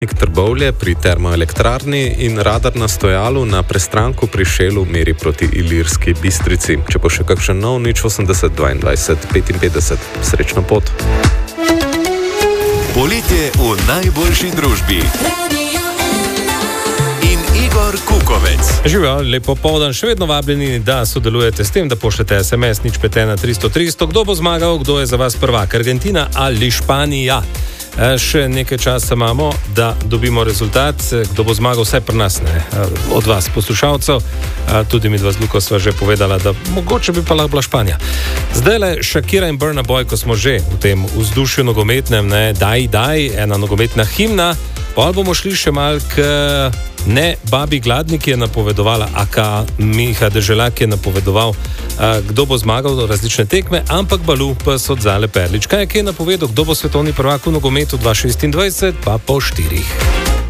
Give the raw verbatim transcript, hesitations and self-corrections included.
Trbovlje pri termoelektrarni in radar na stojalu na prestranku pri Šelu meri proti Ilirski Bistrici. Če bo še kakšen nov, nič osemdeset dvaindvajset petinpetdeset. Srečno pot. Poletje v najboljši družbi. In Igor Kukovec. Živijo, lepo povdan, še vedno vabljeni, da sodelujete s tem, da pošljete es em es nič pet ena tristo tristo. Kdo bo zmagal, kdo je za vas prvak, Argentina ali Španija? Še nekaj časa imamo, da dobimo rezultat, kdo bo zmagal, vse pri nas, ne, od vas poslušalcev. Tudi mi dva z Luko sva že povedala, da mogoče bi pa lahko bila Španija. Zdaj le Shakira in Burna Boy, ko smo že v tem vzdušju nogometnem, ne, daj, daj, ena nogometna himna, pa bomo šli še mal k ne Babi Gladnik, ki je napovedovala, aka Miha Deželak je napovedoval, kdo bo zmagal različne tekme, ampak Balu pa so odzale Perlič. Kaj je kaj napovedal, kdo bo svetovni prvak v nogometu dva šestindvajset, pa po štirih.